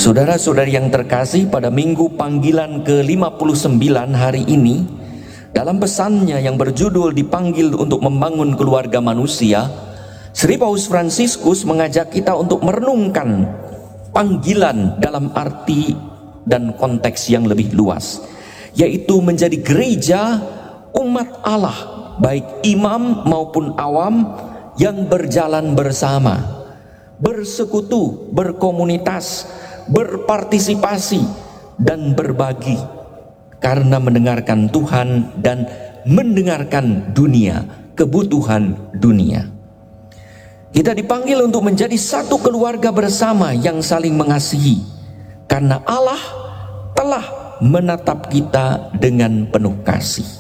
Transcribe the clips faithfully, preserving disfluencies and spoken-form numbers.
Saudara-saudari yang terkasih, pada minggu panggilan ke lima puluh sembilan hari ini, dalam pesannya yang berjudul dipanggil untuk membangun keluarga manusia, Sri Paus Fransiskus mengajak kita untuk merenungkan panggilan dalam arti dan konteks yang lebih luas, yaitu menjadi gereja umat Allah, baik imam maupun awam, yang berjalan bersama, bersekutu, berkomunitas, berpartisipasi, dan berbagi karena mendengarkan Tuhan dan mendengarkan dunia, kebutuhan dunia. Kita dipanggil untuk menjadi satu keluarga bersama yang saling mengasihi, karena Allah telah menatap kita dengan penuh kasih.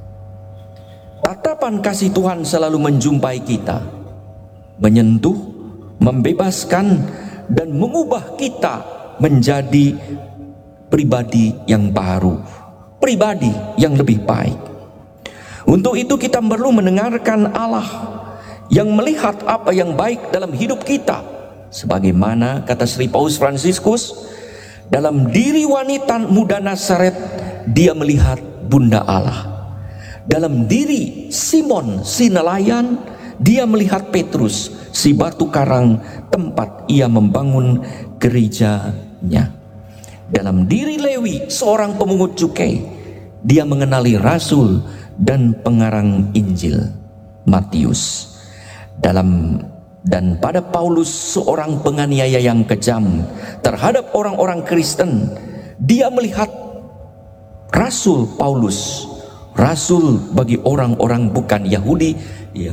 Tatapan kasih Tuhan selalu menjumpai kita, menyentuh, membebaskan, dan mengubah kita menjadi pribadi yang baru, pribadi yang lebih baik. Untuk itu kita perlu mendengarkan Allah yang melihat apa yang baik dalam hidup kita. Sebagaimana kata Sri Paus Fransiskus, dalam diri wanita muda Nazaret dia melihat Bunda Allah. Dalam diri Simon si nelayan dia melihat Petrus si batu karang tempat ia membangun gerejanya. Dalam diri Lewi seorang pemungut cukai dia mengenali rasul dan pengarang Injil Matius. Dalam dan pada Paulus seorang penganiaya yang kejam terhadap orang-orang Kristen, dia melihat rasul Paulus, rasul bagi orang-orang bukan Yahudi. Ya,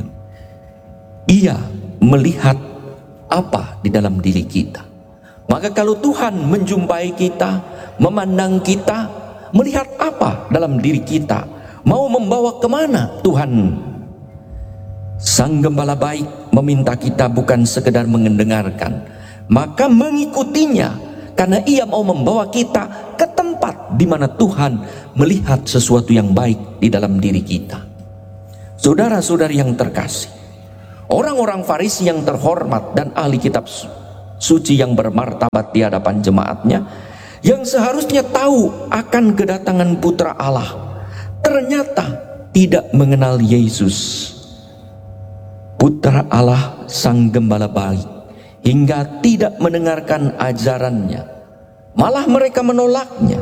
ia melihat apa di dalam diri kita. Maka kalau Tuhan menjumpai kita, memandang kita, melihat apa dalam diri kita, mau membawa kemana Tuhan? Sang Gembala baik meminta kita bukan sekedar mendengarkan, maka mengikutinya, karena ia mau membawa kita ke tempat di mana Tuhan melihat sesuatu yang baik di dalam diri kita. Saudara-saudari yang terkasih, orang-orang Farisi yang terhormat dan ahli kitab suci yang bermartabat di hadapan jemaatnya, yang seharusnya tahu akan kedatangan Putra Allah, ternyata tidak mengenal Yesus, Putra Allah, Sang Gembala baik, hingga tidak mendengarkan ajarannya. Malah mereka menolaknya.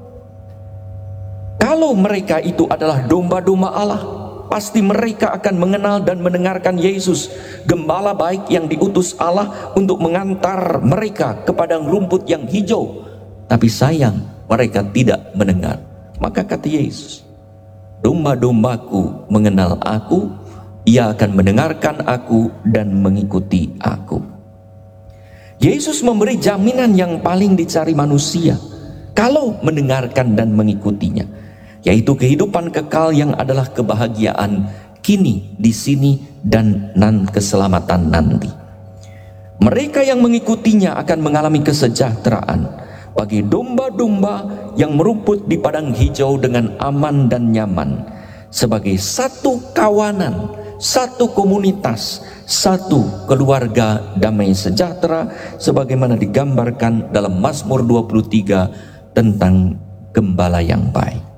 Kalau mereka itu adalah domba-domba Allah, pasti mereka akan mengenal dan mendengarkan Yesus, Gembala baik yang diutus Allah untuk mengantar mereka ke padang rumput yang hijau. Tapi sayang, mereka tidak mendengar. Maka kata Yesus, domba-dombaku mengenal aku, ia akan mendengarkan aku dan mengikuti aku. Yesus memberi jaminan yang paling dicari manusia kalau mendengarkan dan mengikutinya, yaitu kehidupan kekal yang adalah kebahagiaan kini, di sini, dan nan keselamatan nanti. Mereka yang mengikutinya akan mengalami kesejahteraan bagi domba-domba yang merumput di padang hijau dengan aman dan nyaman, sebagai satu kawanan, satu komunitas, satu keluarga damai sejahtera, sebagaimana digambarkan dalam Mazmur dua puluh tiga tentang gembala yang baik.